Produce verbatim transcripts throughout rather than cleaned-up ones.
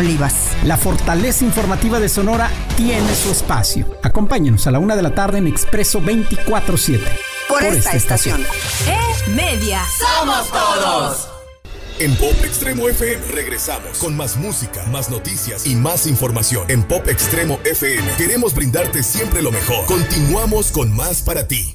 Olivas. La fortaleza informativa de Sonora tiene su espacio. Acompáñenos a la una de la tarde en Expreso veinticuatro siete. Por, por esta, esta estación. estación. E-Media. ¡Somos todos! En Pop Extremo F M regresamos con más música, más noticias y más información. En Pop Extremo F M queremos brindarte siempre lo mejor. Continuamos con más para ti.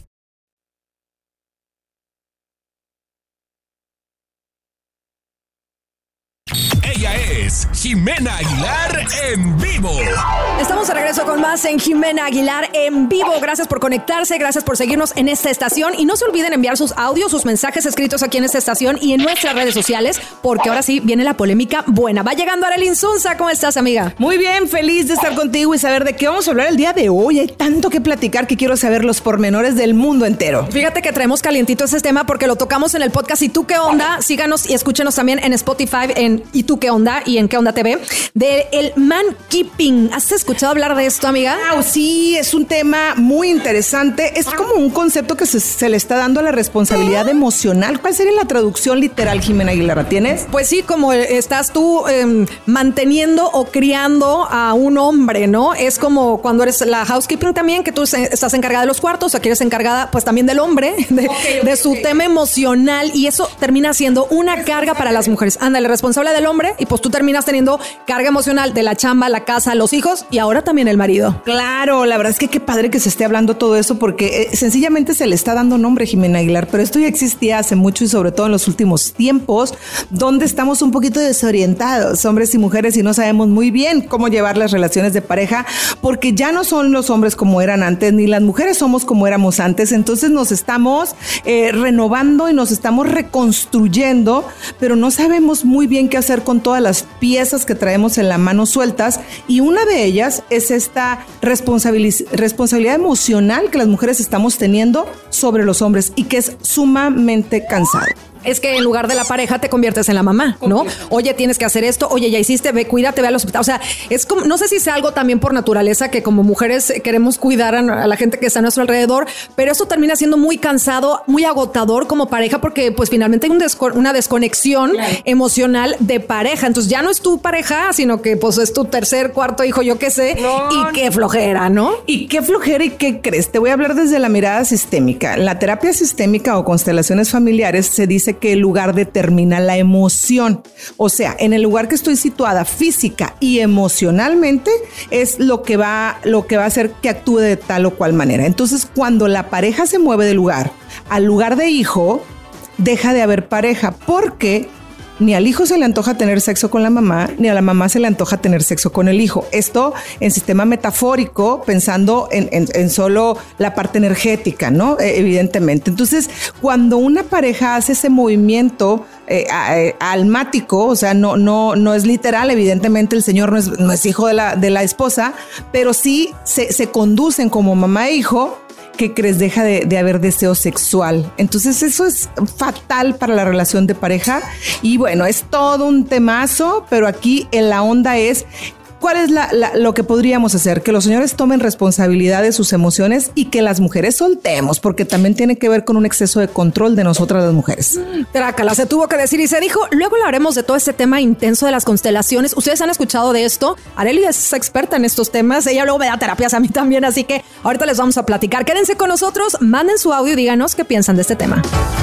Ella es Jimena Aguilar en vivo. Estamos de regreso con más en Jimena Aguilar en vivo. Gracias por conectarse, gracias por seguirnos en esta estación. Y no se olviden enviar sus audios, sus mensajes escritos aquí en esta estación y en nuestras redes sociales, porque ahora sí viene la polémica buena. Va llegando Arely Insunza. ¿Cómo estás, amiga? Muy bien, feliz de estar contigo y saber de qué vamos a hablar el día de hoy. Hay tanto que platicar que quiero saber los pormenores del mundo entero. Fíjate que traemos calientito ese tema porque lo tocamos en el podcast ¿Y tú qué onda? Síganos y escúchenos también en Spotify, en ¿Y tú qué onda? Y en ¿Qué onda T V? De el man-keeping. ¿Has escuchado hablar de esto, amiga? Wow, sí, es un tema muy interesante. Es como un concepto que se, se le está dando a la responsabilidad emocional. ¿Cuál sería la traducción literal, Jimena Aguilar? ¿Tienes? Pues sí, como estás tú eh, manteniendo o criando a un hombre, ¿no? Es como cuando eres la housekeeping también, que tú estás encargada de los cuartos, o que eres encargada pues también del hombre, de, okay, okay, de su okay. tema emocional, y eso termina siendo una carga para las mujeres. Ándale, responsable del hombre, y pues tú terminas teniendo carga emocional de la chamba, la casa, los hijos y ahora también el marido. Claro, la verdad es que qué padre que se esté hablando todo eso, porque eh, sencillamente se le está dando nombre, Jimena Aguilar, pero esto ya existía hace mucho y sobre todo en los últimos tiempos, donde estamos un poquito desorientados, hombres y mujeres, y no sabemos muy bien cómo llevar las relaciones de pareja, porque ya no son los hombres como eran antes, ni las mujeres somos como éramos antes. Entonces nos estamos eh, renovando y nos estamos reconstruyendo, pero no sabemos muy bien qué hacer con todas las piezas que traemos en la mano sueltas, y una de ellas es esta responsabiliz- responsabilidad emocional que las mujeres estamos teniendo sobre los hombres y que es sumamente cansado. Es que en lugar de la pareja te conviertes en la mamá, ¿no? Oye, tienes que hacer esto, oye, ya hiciste, ve, cuídate, ve al hospital. O sea, es como, no sé si sea algo también por naturaleza que como mujeres queremos cuidar a, a la gente que está a nuestro alrededor, pero eso termina siendo muy cansado, muy agotador como pareja, porque pues finalmente hay un desco- una desconexión claro. emocional de pareja. Entonces ya no es tu pareja, sino que pues es tu tercer, cuarto hijo, yo qué sé, no. y qué flojera, ¿no? Y qué flojera y qué crees. Te voy a hablar desde la mirada sistémica. La terapia sistémica o constelaciones familiares se dice que el lugar determina la emoción. O sea, en el lugar que estoy situada física y emocionalmente es lo que va, lo que va a hacer que actúe de tal o cual manera. Entonces, cuando la pareja se mueve de lugar al lugar de hijo, deja de haber pareja, porque ni al hijo se le antoja tener sexo con la mamá, ni a la mamá se le antoja tener sexo con el hijo. Esto en sistema metafórico, pensando en, en, en solo la parte energética, ¿no? Eh, evidentemente. Entonces, cuando una pareja hace ese movimiento eh, eh, almático, o sea, no, no, no es literal, evidentemente el señor no es, no es hijo de la, de la esposa, pero sí se, se conducen como mamá e hijo. ¿Qué crees? Deja de, de haber deseo sexual. Entonces eso es fatal para la relación de pareja. Y bueno, es todo un temazo, pero aquí en la onda es ¿cuál es la, la, lo que podríamos hacer? Que los señores tomen responsabilidad de sus emociones y que las mujeres soltemos, porque también tiene que ver con un exceso de control de nosotras las mujeres. Trácala, se tuvo que decir y se dijo. Luego hablaremos de todo este tema intenso de las constelaciones. ¿Ustedes han escuchado de esto? Arely es experta en estos temas. Ella luego me da terapias a mí también, así que ahorita les vamos a platicar. Quédense con nosotros, manden su audio y díganos qué piensan de este tema.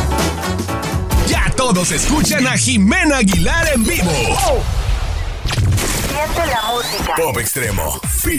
Ya todos escuchan a Jimena Aguilar en vivo. Siente la música. Pop Extremo.